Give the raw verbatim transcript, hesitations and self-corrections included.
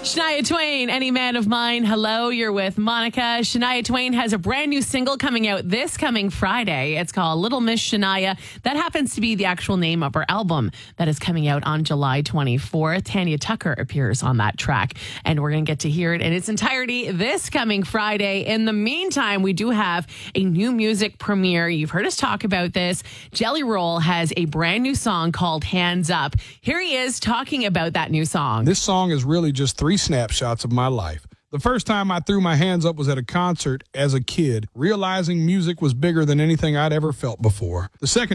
Shania Twain, Any Man of Mine. Hello, you're with Monica. Shania Twain has a brand new single coming out this coming Friday. It's called Little Miss Shania. That happens to be the actual name of her album that is coming out on July twenty-fourth. Tanya Tucker appears on that track, and we're going to get to hear it in its entirety this coming Friday. In the meantime, we do have a new music premiere. You've heard us talk about this. Jelly Roll has a brand new song called Hands Up. Here he is talking about that new song. This song is really just three snapshots of my life. The first time I threw my hands up was at a concert as a kid, realizing music was bigger than anything I'd ever felt before. The second